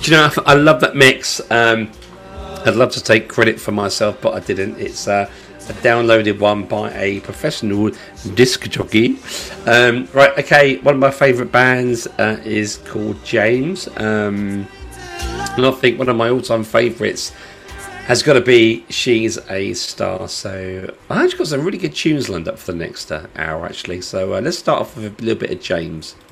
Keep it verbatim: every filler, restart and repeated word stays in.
Do you know, I love that mix. Um, I'd love to take credit for myself, but I didn't. It's uh, a downloaded one by a professional disc jockey. Um, right, okay, one of my favourite bands uh, is called James. Um, and I think one of my all-time favourites has got to be She's a Star. So I actually got some really good tunes lined up for the next uh, hour, actually. So uh, let's start off with a little bit of James.